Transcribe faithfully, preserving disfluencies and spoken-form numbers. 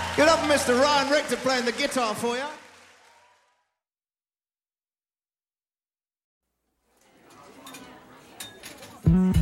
Give it up for Mister Ryan Richter playing the guitar for you. Mm-hmm.